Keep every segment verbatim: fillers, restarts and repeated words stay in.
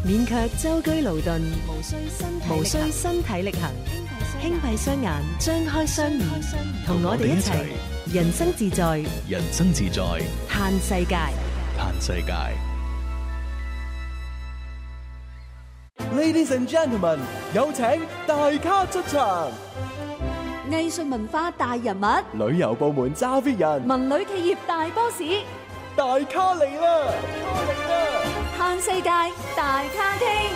免卻舟車勞頓， 無需身體無需身體力行，輕閉雙眼，張開雙耳，同我哋一齊人生自在， 人生自在， 嘆世界， 嘆世界。 Ladies and gentlemen， 有請大咖出場。 藝術文化大人物， 旅遊部門揸 fit 人， 文旅企業大 boss， 大咖嚟啦！嚟啦！ 嘆世界大咖廳。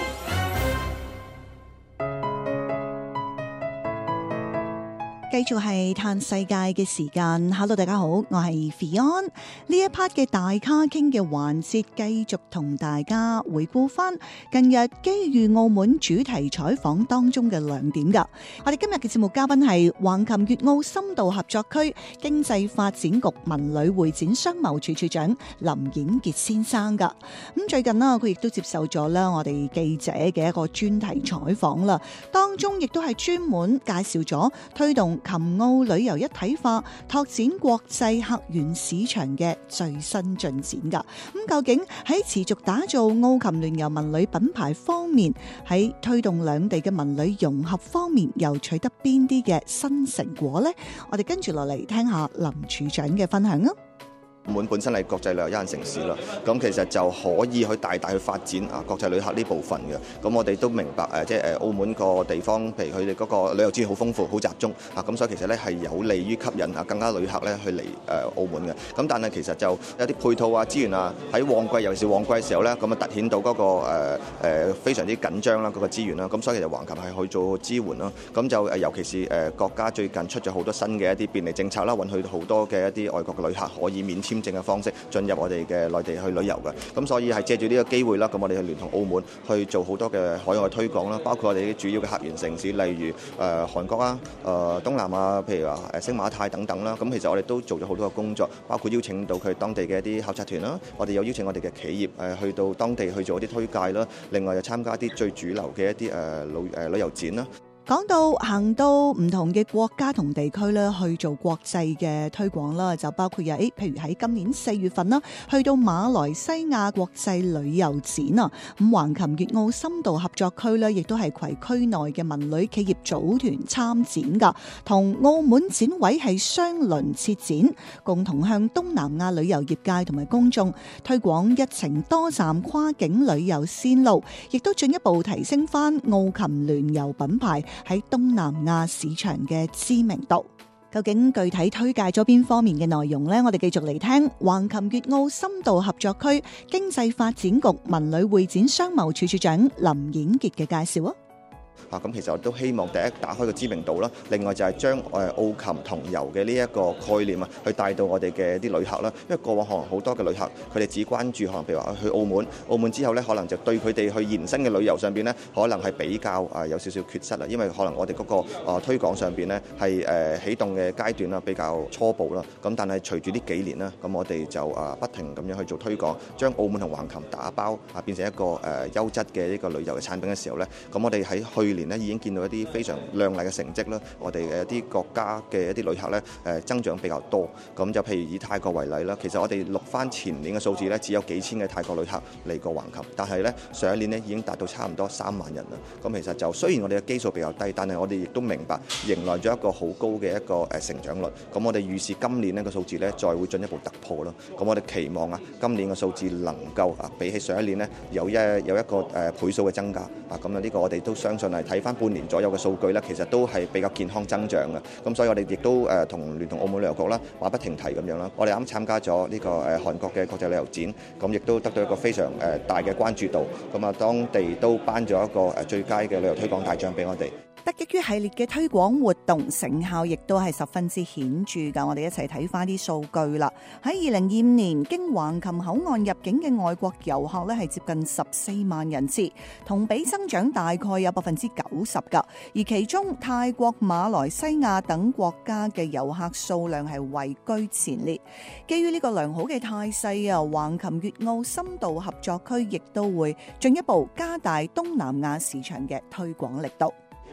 繼續係嘆世界嘅時間。Hello， 大家好，我係 Fion。呢一 part 嘅大咖傾嘅環節，繼續同大家回顧翻近日機遇澳門主題採訪當中嘅亮點噶。我哋今日嘅節目嘉賓係橫琴粵澳深度合作區經濟發展局文旅會展商貿處處長林演傑先生噶。咁最近啦，佢亦都接受咗啦我哋記者嘅一個專題採訪啦，當中亦都係專門介紹咗推動琴澳旅遊一體化、拓展國際客源市場嘅最新進展噶。咁究竟喺持續打造澳琴聯遊文旅品牌方面，喺推動兩地嘅文旅融合方面，又取得邊啲嘅新成果呢？我哋跟住落嚟聽下林處長嘅分享啊！ 澳門本身係國際旅遊一線城市啦，咁其實就可以去大大去發展啊國際旅客呢部分嘅。咁我哋都明白誒，即係誒澳門個地方，譬如佢哋嗰個旅遊資源好豐富、好集中啊，咁所以其實咧係有利於吸引啊更加旅客咧去嚟誒澳門嘅。咁但係其實就有啲配套啊、資源啊，喺旺季尤其是旺季嘅時候咧，咁啊突顯到嗰個誒誒非常之緊張啦，嗰個資源啦。咁所以其實橫琴係去做支援啦。咁就誒尤其是誒國家最近出咗好多新嘅一啲便利政策啦，允許好多嘅一啲外國嘅旅客可以免簽證嘅方式進入我哋嘅內地去旅遊嘅，咁所以係借住呢個機會啦，咁我哋去聯同澳門去做好多嘅海外推廣啦，包括我哋啲主要嘅客源城市，例如誒、呃、韓國啊、誒、呃、東南亞，譬如話誒星馬泰等等啦，咁其實我哋都做咗好多嘅工作，包括邀請到佢當地嘅一啲考察團啦，我哋有邀請我哋嘅企業誒去到當地去做一啲推介啦，另外又參加一啲最主流嘅一啲誒旅誒旅遊展啦。 講到行到唔同嘅國家同地區咧，去做國際嘅推廣啦，就包括有誒，譬如喺今年四月份啦，去到馬來西亞國際旅遊展啊，咁橫琴粵澳深度合作區咧，亦都係攜區內嘅文旅企業組團參展噶，同澳門展委係雙輪設展，共同向東南亞旅遊業界同埋公眾推廣一程多站跨境旅遊線路，亦都進一步提升翻澳琴聯遊品牌喺東南亞市場嘅知名度。究竟具體推介咗邊方面嘅內容呢？我哋繼續嚟聽橫琴粵澳深度合作區經濟發展局文旅會展商貿處處長林演傑嘅介紹啊！ 啊，咁其實我都希望第一打開個知名度啦，另外就係將誒澳琴同遊嘅呢一個概念啊，去帶到我哋嘅啲旅客啦。因為過往可能好多嘅旅客，佢哋只關注可能譬如話去澳門，澳門之後咧，可能就對佢哋去延伸嘅旅遊上邊咧，可能係比較啊有少少缺失啦。因為可能我哋嗰個啊推廣上邊咧係誒起動嘅階段啦，比較初步啦。咁但係隨住呢幾年啦，咁我哋就啊不停咁樣去做推廣，將澳門同橫琴打包啊變成一個誒優質嘅呢個旅遊嘅產品嘅時候咧，咁我哋喺去年咧已經見到一啲非常亮麗嘅成績啦，我哋嘅一啲國家嘅一啲旅客咧誒增長比較多，咁就譬如以泰國為例啦，其實我哋錄翻前年嘅數字咧，只有幾千嘅泰國旅客嚟過橫琴，但係咧上一年咧已經達到差唔多三萬人啦。咁其實就雖然我哋嘅基數比較低，但係我哋亦都明白迎來咗一個好高嘅一個誒成長率。咁我哋預示今年呢個數字咧再會進一步突破啦。咁我哋期望啊，今年嘅數字能夠啊比起上一年咧有一有一個誒倍數嘅增加啊。咁啊呢個我哋都相信係睇翻半年左右嘅數據咧，其實都係比較健康增長嘅。咁所以我哋亦都誒同聯同澳門旅遊局啦，話不停蹄咁樣啦。我哋啱參加咗呢個誒韓國嘅國際旅遊展，咁亦都得到一個非常誒大嘅關注度。咁啊，當地都頒咗一個誒最佳嘅旅遊推廣大獎俾我哋。 得益於系列嘅推廣活動，成效亦都係十分之顯著㗎。我哋一齊睇翻啲數據啦。喺二零二五年，經橫琴口岸入境嘅外國遊客咧係接近十四萬人次，同比增長大概有百分之九十㗎。而其中泰國、馬來西亞等國家嘅遊客數量係位居前列。基於呢個良好嘅態勢啊，橫琴粵澳深度合作區亦都會進一步加大東南亞市場嘅推廣力度。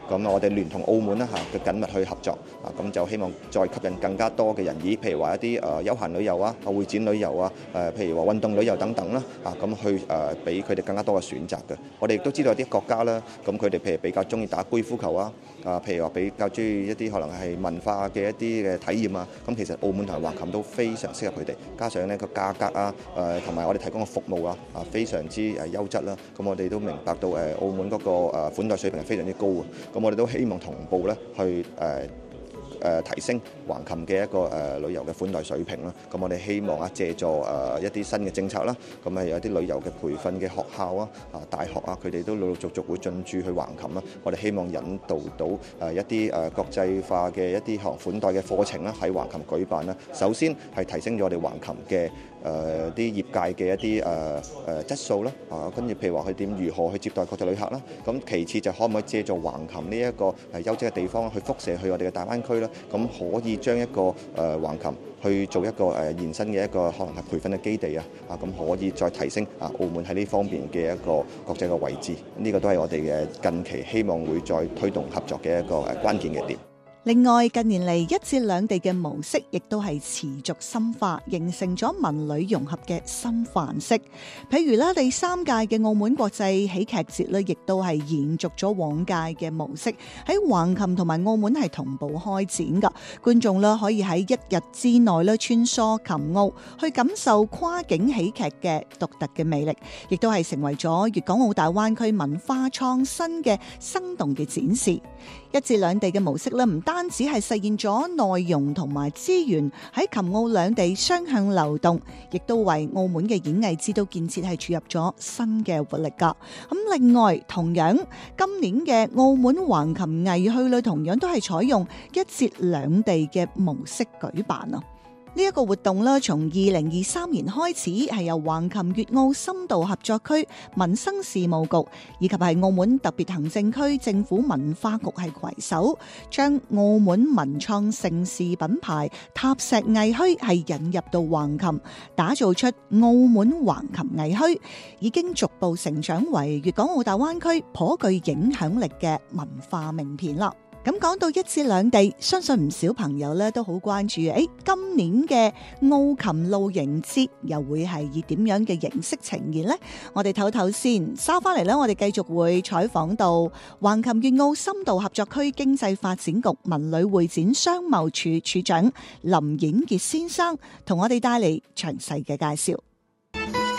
咁我哋聯同澳門啦嚇嘅緊密去合作啊，咁就希望再吸引更加多嘅人，以譬如話一啲誒休閒旅遊啊、會展旅遊啊、誒譬如話運動旅遊等等啦啊，咁去誒俾佢哋更加多嘅選擇嘅。我哋亦都知道有啲國家啦，咁佢哋譬如比較中意打高爾夫球啊，啊譬如話比較中意一啲可能係文化嘅一啲嘅體驗啊，咁其實澳門同埋橫琴都非常適合佢哋，加上呢個價格啊，誒同埋我哋提供嘅服務啊，啊非常之誒優質啦。咁我哋都明白到誒澳門嗰個誒款待水平係非常之高嘅，咁我哋都希望同步咧去誒。誒提升橫琴嘅一個誒旅遊嘅款待水平啦，咁我哋希望啊借助誒一啲新嘅政策啦，咁係有啲旅遊嘅培訓嘅學校啊、啊大學啊，佢哋都陸陸續續會進駐去橫琴啦。我哋希望引導到誒一啲誒國際化嘅一啲項款待嘅課程啦，喺橫琴舉辦啦。首先係提升咗我哋橫琴嘅誒啲業界嘅一啲誒誒質素啦，啊跟住譬如話佢點如何去接待國際旅客啦，咁其次就可唔可以借助橫琴呢一個誒優質嘅地方去輻射去我哋嘅大灣區啦，咁可以將一個誒橫琴去做一個誒延伸嘅一個可能係培訓嘅基地啊，啊咁可以再提升啊澳門喺呢方面嘅一個國際嘅位置，呢個都係我哋嘅近期希望會再推動合作嘅一個誒關鍵嘅點。 另外，近年嚟一至兩地嘅模式亦都係持續深化，形成咗文旅融合嘅新範式。譬如咧，第三屆嘅澳門國際喜劇節咧，亦都係延續咗往屆嘅模式，喺橫琴同埋澳門係同步開展㗎。觀眾咧可以喺一日之內咧穿梭琴澳，去感受跨境喜劇嘅獨特嘅魅力，亦都係成為咗粵港澳大灣區文化創新嘅生動嘅展示。一至兩地嘅模式咧，唔單止係實現咗內容同埋資源喺琴澳兩地雙向流動，亦都為澳門嘅演藝指導建設係注入咗新嘅活力㗎。咁另外，同樣今年嘅澳門橫琴藝墟旅同樣都係採用一節兩地嘅模式舉辦啊。呢一個活動咧，從二零二三年開始係由橫琴粵澳深度合作區民生事務局以及係澳門特別行政區政府文化局係攜手，將澳門文創盛事品牌塔石藝墟係引入到橫琴，打造出澳門橫琴藝墟，已經逐步成長為粵港澳大灣區頗具影響力嘅文化名片啦。咁講到一至兩地，相信唔少朋友咧都好關注，誒今年嘅澳琴露營節又會係以點樣嘅形式呈現呢？我哋唞唞先，稍翻嚟咧，我哋繼續會採訪到橫琴粵澳深度合作區經濟發展局文旅會展商貿處處長林演傑先生，同我哋帶嚟詳細嘅介紹。